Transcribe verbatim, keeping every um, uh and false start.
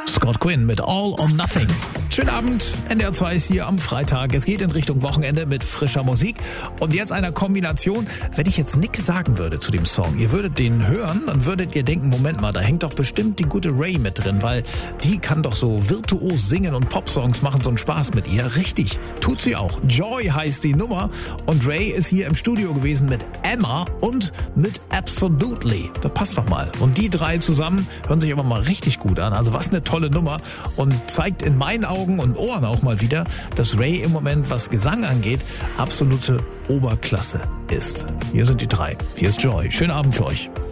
Scott Quinn mit All or Nothing. Schönen Abend, N D R zwei ist hier am Freitag. Es geht in Richtung Wochenende mit frischer Musik. Und jetzt einer Kombination, wenn ich jetzt nichts sagen würde zu dem Song, ihr würdet den hören, dann würdet ihr denken, Moment mal, da hängt doch bestimmt die gute Ray mit drin, weil die kann doch so virtuos singen und Popsongs machen so einen Spaß mit ihr. Richtig, tut sie auch. Joy heißt die Nummer und Ray ist hier im Studio gewesen mit Emma und mit Absolutely. Das passt doch mal. Und die drei zusammen hören sich aber mal richtig gut an. Also was eine tolle Nummer und zeigt in meinen Augen und Ohren auch mal wieder, dass Ray im Moment, was Gesang angeht, absolute Oberklasse ist. Hier sind die drei. Hier ist Joy. Schönen Abend für euch.